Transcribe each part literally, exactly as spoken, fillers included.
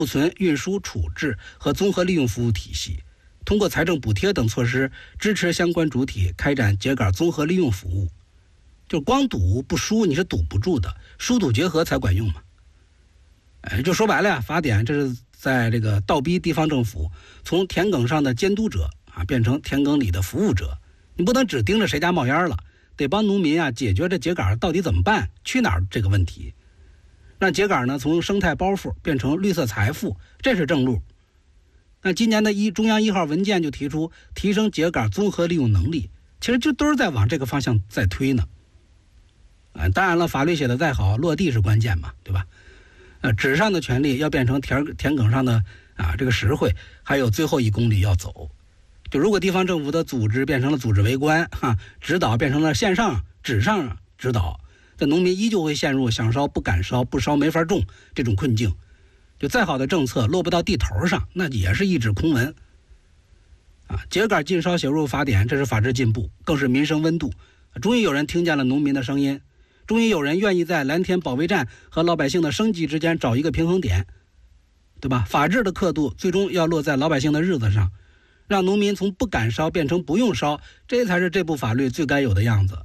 库存、运输、处置和综合利用服务体系，通过财政补贴等措施支持相关主体开展秸秆综合利用服务。就光堵不疏你是堵不住的，疏堵结合才管用嘛。哎，就说白了呀，法典这是在这个倒逼地方政府从田埂上的监督者啊变成田埂里的服务者。你不能只盯着谁家冒烟了，得帮农民啊解决这秸秆到底怎么办、去哪儿这个问题，让秸秆呢从生态包袱变成绿色财富，这是正路。那今年的一中央一号文件就提出提升秸秆综合利用能力，其实就都是在往这个方向在推呢。啊，当然了，法律写的再好，落地是关键嘛，对吧？呃，纸上的权利要变成田田埂上的啊这个实惠，还有最后一公里要走。就如果地方政府的组织变成了组织围观哈，指导变成了线上纸上指导，这农民依旧会陷入想烧不敢烧、不烧没法种这种困境。就再好的政策落不到地头上，那也是一纸空文。啊，秸秆禁烧写入法典，这是法治进步，更是民生温度。终于有人听见了农民的声音，终于有人愿意在蓝天保卫战和老百姓的生计之间找一个平衡点，对吧？法治的刻度最终要落在老百姓的日子上，让农民从不敢烧变成不用烧，这才是这部法律最该有的样子。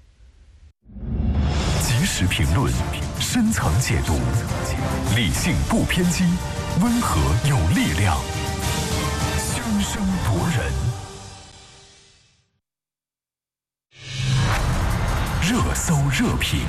及时评论，深层解读，理性不偏激，温和有力量，声声夺人。热搜热评，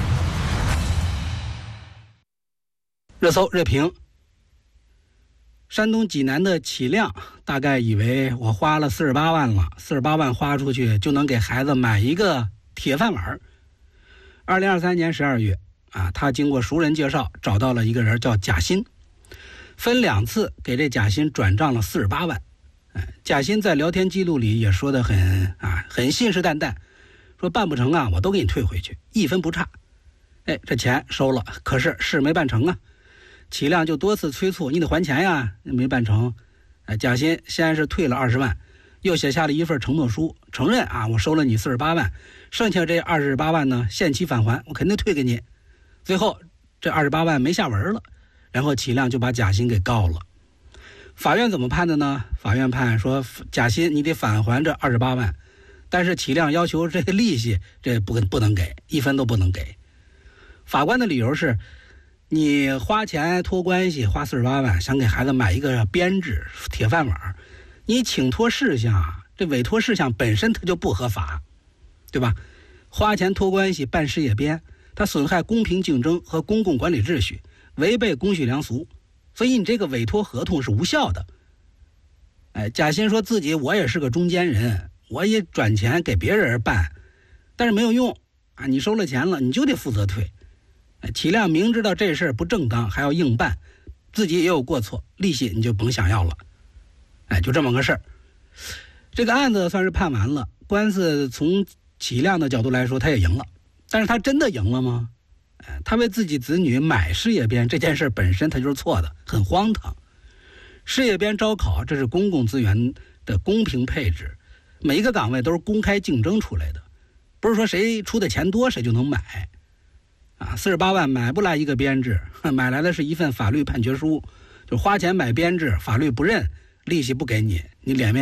热搜热评。山东济南的启亮大概以为我花了四十八万了，四十八万花出去就能给孩子买一个铁饭碗。二零二三年十二月啊，他经过熟人介绍找到了一个人叫贾鑫，分两次给这贾鑫转账了四十八万。哎，贾鑫在聊天记录里也说得很啊，很信誓旦旦，说办不成啊，我都给你退回去，一分不差。哎，这钱收了，可是事没办成啊。启亮就多次催促，你得还钱呀，没办成。哎，贾鑫先是退了二十万，又写下了一份承诺书，承认啊，我收了你四十八万，剩下这二十八万呢，限期返还，我肯定退给你。最后这二十八万没下文了，然后启亮就把贾鑫给告了。法院怎么判的呢？法院判说，贾鑫你得返还这二十八万，但是启亮要求这个利息这不不能给，一分都不能给。法官的理由是，你花钱托关系花四十八万，想给孩子买一个编制铁饭碗，你请托事项这委托事项本身它就不合法，对吧？花钱托关系办事业编，它损害公平竞争和公共管理秩序，违背公序良俗，所以你这个委托合同是无效的。哎，贾鑫说自己我也是个中间人，我也转钱给别人办，但是没有用啊！你收了钱了，你就得负责退。启亮明知道这事儿不正当，还要硬办，自己也有过错，利息你就甭想要了。哎，就这么个事儿。这个案子算是判完了，官司从启亮的角度来说，他也赢了。但是他真的赢了吗？哎，他为自己子女买事业编这件事本身他就是错的，很荒唐。事业编招考这是公共资源的公平配置，每一个岗位都是公开竞争出来的，不是说谁出的钱多谁就能买。啊，四十八万买不来一个编制，买来的是一份法律判决书，就花钱买编制，法律不认，利息不给你，你脸面